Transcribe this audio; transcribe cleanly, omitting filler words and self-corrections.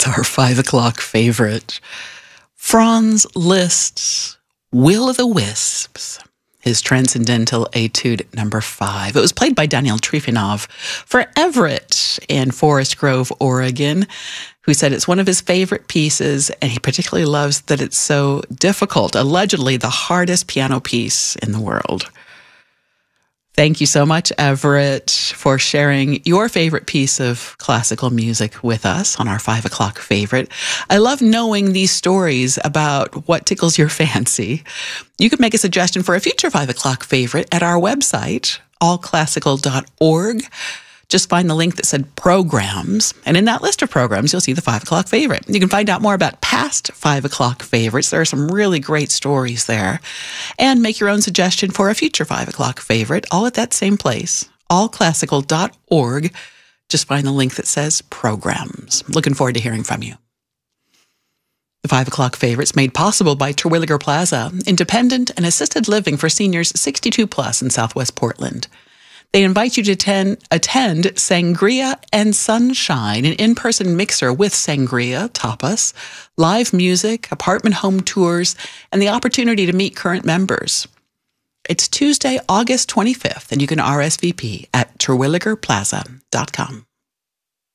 with our 5 o'clock favorite, Franz Liszt's Will-o'-the-Wisps, his Transcendental Etude number 5. It was played by Daniel Trifonov for Everett in Forest Grove, Oregon, who said it's one of his favorite pieces, and he particularly loves that it's so difficult, allegedly the hardest piano piece in the world. Thank you so much, Everett, for sharing your favorite piece of classical music with us on our 5 o'clock favorite. I love knowing these stories about what tickles your fancy. You could make a suggestion for a future 5 o'clock favorite at our website, allclassical.org. Just find the link that said programs, and in that list of programs, you'll see the 5 o'clock favorite. You can find out more about past 5 o'clock favorites. There are some really great stories there. And make your own suggestion for a future 5 o'clock favorite, all at that same place, allclassical.org. Just find the link that says programs. Looking forward to hearing from you. The 5 o'clock favorites made possible by Terwilliger Plaza, independent and assisted living for seniors 62 plus in Southwest Portland. They invite you to attend Sangria and Sunshine, an in-person mixer with sangria, tapas, live music, apartment home tours, and the opportunity to meet current members. It's Tuesday, August 25th, and you can RSVP at terwilligerplaza.com.